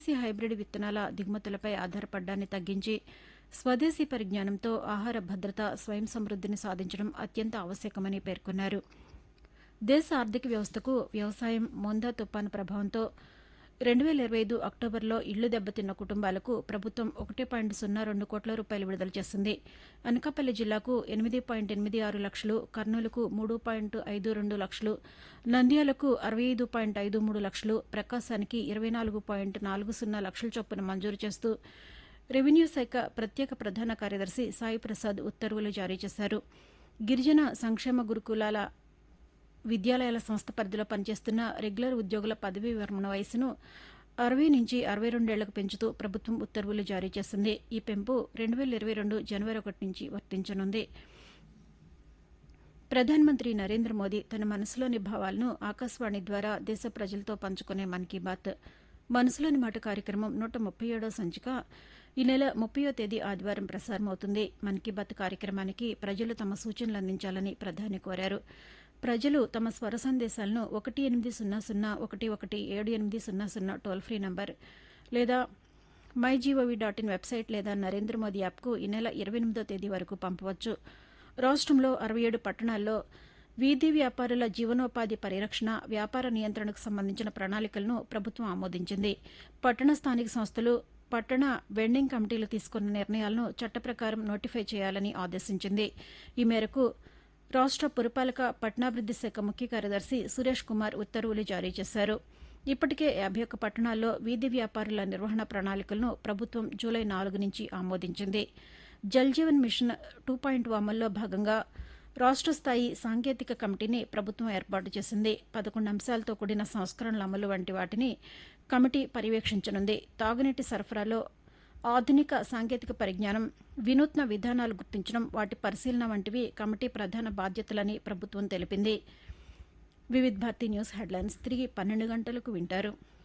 దేశీ hybrid విత్తనాల దిగుమతులపై ఆధారపడ్డాన్ని తగ్గించి స్వదేశీ పరిజ్ఞానంతో ఆహార భద్రత, స్వయం సమృద్దిని సాధించడం అత్యంత ఆవశ్యకమని పేర్కొన్నారు. దేశ ఆర్థిక వ్యవస్థకు వ్యవసాయం మోందా తుపాను ప్రభావంతో 2025 అక్టోబర్లో ఇళ్లు దెబ్బతిన్న కుటుంబాలకు ప్రభుత్వం 1.02 కోట్ల రూపాయలు విడుదల చేసింది. అనకాపల్లి జిల్లాకు 8.86 లక్షలు, కర్నూలుకు 3.52 లక్షలు, నంద్యాలకు 65.53 లక్షలు, ప్రకాశానికి 24.40 లక్షల చొప్పున మంజూరు చేస్తూ రెవెన్యూ శాఖ ప్రత్యేక ప్రధాన కార్యదర్శి సాయి ప్రసాద్ ఉత్తర్వులు జారీ చేశారు. గిరిజన సంక్షేమ గురుకులాల విద్యాలయాల సంస్థ పరిధిలో పనిచేస్తున్న రెగ్యులర్ ఉద్యోగుల పదవీ విరమణ వయసును 60 నుంచి 62 ఏళ్లకు పెంచుతూ ప్రభుత్వం ఉత్తర్వులు జారీ చేసింది. ఈ పెంపు 2022 జనవరి 1 నుంచి వర్తించనుంది. ప్రధానమంత్రి నరేంద్ర మోదీ తన మనసులోని భావాలను ఆకాశవాణి ద్వారా దేశ ప్రజలతో పంచుకునే మన్ కీ బాత్ మనసులోని మాట కార్యక్రమం 137వ సంచిక ఈ నెల 30వ తేదీ ఆదివారం ప్రసారమవుతుంది. మన్ కీ బాత్ కార్యక్రమానికి ప్రజలు తమ సూచనలు అందించాలని ప్రధాని కోరారు. ప్రజలు తమ స్వర సందేశాలను 18001178000 టోల్ ఫ్రీ నంబర్ లేదా myGov.in వెబ్సైట్ లేదా నరేంద్ర మోదీ యాప్కు ఈ నెల 28వ తేదీ వరకు పంపవచ్చు. రాష్ట్రంలో 67 పట్టణాల్లో వీధి వ్యాపారుల జీవనోపాధి పరిరక్షణ, వ్యాపార నియంత్రణకు సంబంధించిన ప్రణాళికలను ప్రభుత్వం ఆమోదించింది. పట్టణ స్థానిక సంస్థలు, పట్టణ వెండింగ్ కమిటీలు తీసుకున్న నిర్ణయాలను చట్ట ప్రకారం నోటిఫై చేయాలని ఆదేశించింది. ఈ మేరకు రాష్ట్ర పురపాలక పట్టణాభివృద్ది శాఖ ముఖ్య కార్యదర్శి సురేష్ కుమార్ ఉత్తర్వులు జారీ చేశారు. ఇప్పటికే 51 పట్టణాల్లో వీధి వ్యాపారుల నిర్వహణ ప్రణాళికలను ప్రభుత్వం జూలై 4 నుంచి ఆమోదించింది. జల్ జీవన్ మిషన్ 2.0 అమల్లో భాగంగా రాష్ట్ర స్థాయి సాంకేతిక కమిటీని ప్రభుత్వం ఏర్పాటు చేసింది. 11 అంశాలతో కూడిన సంస్కరణల అమలు వంటి వాటిని కమిటీ పర్యవేక్షించనుంది. తాగునీటి సరఫరాలో ఆధునిక సాంకేతిక పరిజ్ఞానం, వినూత్న విధానాలు గుర్తించడం, వాటి పరిశీలన వంటివి కమిటీ ప్రధాన బాధ్యతలని ప్రభుత్వం తెలిపింది. వివిధ్ భారతి న్యూస్ హెడ్లైన్స్ తిరిగి 12 గంటలకు వింటారు.